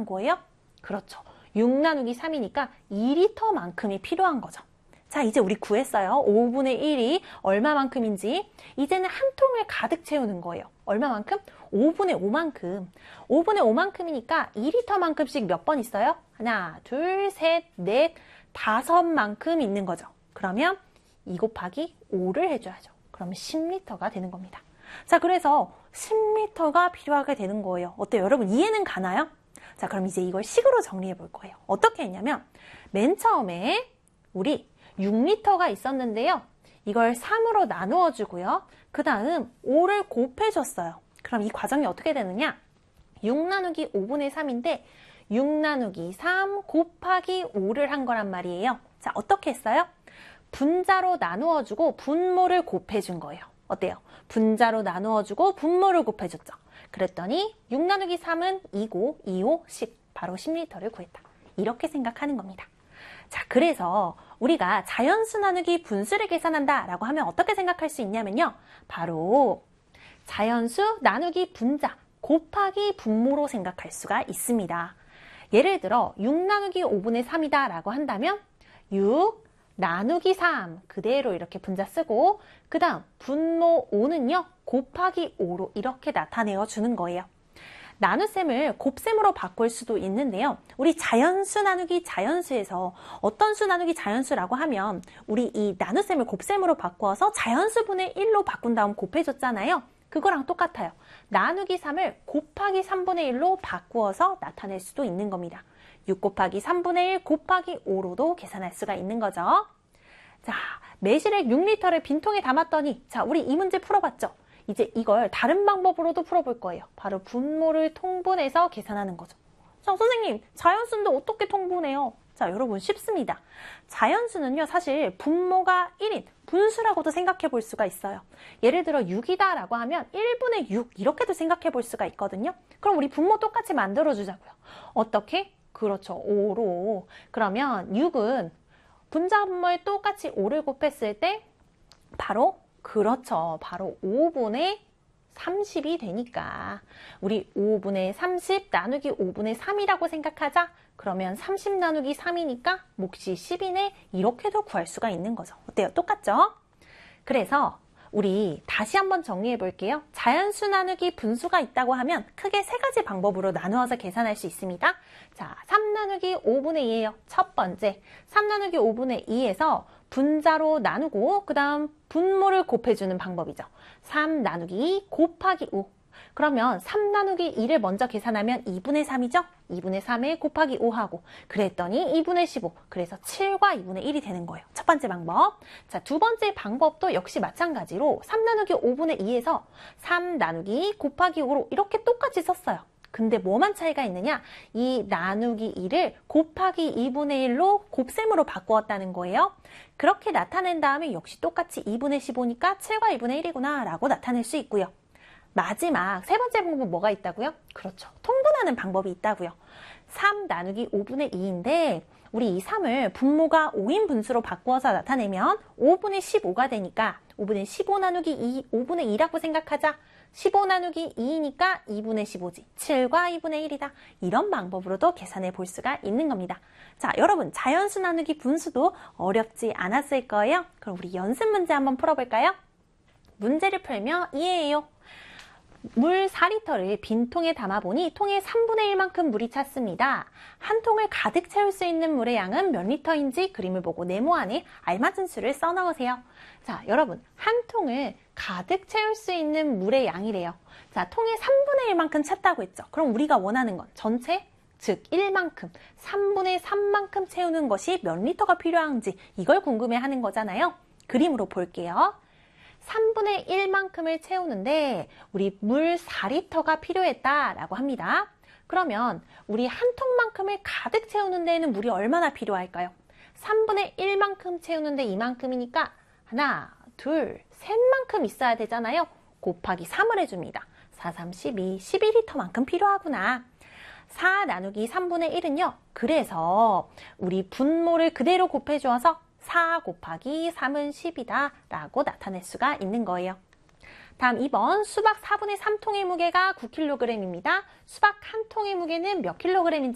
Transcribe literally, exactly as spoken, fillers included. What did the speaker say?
필요한 거예요? 그렇죠. 육 나누기 삼이니까 이 리터만큼이 필요한 거죠. 자, 이제 우리 구했어요. 오분의 일이 얼마만큼인지. 이제는 한 통을 가득 채우는 거예요. 얼마만큼? 오분의 오만큼. 오분의 오만큼이니까 이 리터만큼씩 몇 번 있어요? 하나, 둘, 셋, 넷, 다섯만큼 있는 거죠. 그러면 이 곱하기 오를 해줘야죠. 그러면 십 리터가 되는 겁니다. 자, 그래서 십 리터가 필요하게 되는 거예요. 어때요? 여러분 이해는 가나요? 자, 그럼 이제 이걸 식으로 정리해 볼 거예요. 어떻게 했냐면 맨 처음에 우리 육 리터가 있었는데요. 이걸 삼으로 나누어 주고요. 그 다음 오를 곱해줬어요. 그럼 이 과정이 어떻게 되느냐? 육 나누기 오분의 삼인데 육 나누기 삼 곱하기 오를 한 거란 말이에요. 자, 어떻게 했어요? 분자로 나누어 주고 분모를 곱해준 거예요. 어때요? 분자로 나누어 주고 분모를 곱해줬죠. 그랬더니 육 나누기 삼은 이고, 이오, 십. 바로 십 리터를 구했다. 이렇게 생각하는 겁니다. 자, 그래서 우리가 자연수 나누기 분수를 계산한다 라고 하면 어떻게 생각할 수 있냐면요. 바로 자연수 나누기 분자 곱하기 분모로 생각할 수가 있습니다. 예를 들어 육 나누기 오분의 삼이다 라고 한다면 육 나누기 삼 그대로 이렇게 분자 쓰고 그 다음 분모 오는요 곱하기 오로 이렇게 나타내어 주는 거예요. 나눗셈을 곱셈으로 바꿀 수도 있는데요. 우리 자연수 나누기 자연수에서 어떤 수 나누기 자연수라고 하면 우리 이 나눗셈을 곱셈으로 바꿔서 자연수분의 일로 바꾼 다음 곱해줬잖아요. 그거랑 똑같아요. 나누기 삼을 곱하기 삼분의 일로 바꾸어서 나타낼 수도 있는 겁니다. 육 곱하기 삼분의 일 곱하기 오로도 계산할 수가 있는 거죠. 자, 매실액 육 리터를 빈통에 담았더니 자, 우리 이 문제 풀어봤죠? 이제 이걸 다른 방법으로도 풀어볼 거예요. 바로 분모를 통분해서 계산하는 거죠. 자, 선생님, 자연수인데 어떻게 통분해요? 자, 여러분 쉽습니다. 자연수는요, 사실 분모가 일인 분수라고도 생각해 볼 수가 있어요. 예를 들어 육이다 라고 하면 일분의 육 이렇게도 생각해 볼 수가 있거든요. 그럼 우리 분모 똑같이 만들어 주자고요. 어떻게? 그렇죠, 오로. 그러면 육은 분자 분모에 똑같이 오를 곱했을 때 바로 그렇죠. 바로 오분의 삼십이 되니까 우리 오분의 삼십 나누기 오분의 삼이라고 생각하자. 그러면 삼십 나누기 삼이니까 몫이 십이네. 이렇게도 구할 수가 있는 거죠. 어때요? 똑같죠? 그래서 우리 다시 한번 정리해 볼게요. 자연수 나누기 분수가 있다고 하면 크게 세 가지 방법으로 나누어서 계산할 수 있습니다. 자, 삼 나누기 오분의 이예요. 첫 번째, 삼 나누기 오분의 이에서 분자로 나누고 그 다음 분모를 곱해주는 방법이죠. 삼 나누기 이 곱하기 오. 그러면 삼 나누기 이를 먼저 계산하면 이분의 삼이죠? 이분의 삼에 곱하기 오 하고 그랬더니 이분의 십오. 그래서 칠과 이분의 일이 되는 거예요. 첫 번째 방법. 자, 두 번째 방법도 역시 마찬가지로 삼 나누기 오분의 이에서 삼 나누기 이 곱하기 오로 이렇게 똑같이 썼어요. 근데 뭐만 차이가 있느냐? 이 나누기 이를 곱하기 이분의 일로 곱셈으로 바꾸었다는 거예요. 그렇게 나타낸 다음에 역시 똑같이 이분의 십오니까 칠과 이분의 일이구나 라고 나타낼 수 있고요. 마지막 세 번째 방법은 뭐가 있다고요? 그렇죠. 통분하는 방법이 있다고요. 삼 나누기 오분의 이인데 우리 이 삼을 분모가 오인 분수로 바꾸어서 나타내면 오분의 십오가 되니까 오분의 십오 나누기 이, 오분의 이라고 생각하자. 십오 나누기 이이니까 이분의 십오지. 칠과 이분의 일이다. 이런 방법으로도 계산해 볼 수가 있는 겁니다. 자, 여러분 자연수 나누기 분수도 어렵지 않았을 거예요. 그럼 우리 연습 문제 한번 풀어볼까요? 문제를 풀며 이해해요. 물 사 리터를 빈 통에 담아보니 통의 삼분의 일만큼 물이 찼습니다. 한 통을 가득 채울 수 있는 물의 양은 몇 리터인지 그림을 보고 네모 안에 알맞은 수를 써넣으세요. 자, 여러분 한 통을 가득 채울 수 있는 물의 양이래요. 자, 통의 삼분의 일만큼 찼다고 했죠. 그럼 우리가 원하는 건 전체, 즉 일만큼, 삼분의 삼만큼 채우는 것이 몇 리터가 필요한지 이걸 궁금해하는 거잖아요. 그림으로 볼게요. 삼분의 일만큼을 채우는데 우리 물 사 리터가 필요했다라고 합니다. 그러면 우리 한 통만큼을 가득 채우는 데에는 물이 얼마나 필요할까요? 삼분의 일만큼 채우는데 이만큼이니까 하나, 둘, 셋만큼 있어야 되잖아요. 곱하기 삼을 해줍니다. 사, 삼, 십이, 십이 리터만큼 필요하구나. 사 나누기 삼분의 일은요. 그래서 우리 분모를 그대로 곱해주어서 사 곱하기 삼은 십이다 라고 나타낼 수가 있는 거예요. 다음 이 번 수박 사분의 삼 통의 무게가 구 킬로그램입니다. 수박 한 통의 무게는 몇 킬로그램인지